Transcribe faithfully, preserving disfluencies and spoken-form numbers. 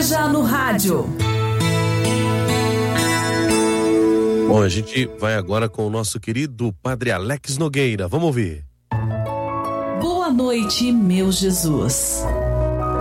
Igreja no Rádio. Bom, a gente vai agora com o nosso querido Padre Alex Nogueira. Vamos ouvir. Boa noite, meu Jesus.